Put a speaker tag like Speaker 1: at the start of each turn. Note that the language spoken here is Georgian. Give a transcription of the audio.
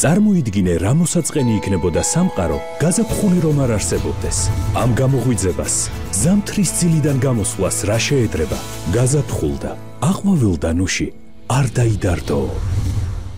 Speaker 1: წარმოიდგინე, რა მოსაწყენი იქნებოდა სამყარო, გაზაფხული რომ არ არსებობდეს. ამ გამოღვიძებას, ზამთრის ძილიდან გამოსვლას რა შეედრება? გაზაფხულდა, აყვავილდა ნუში, არ დაიდარდო.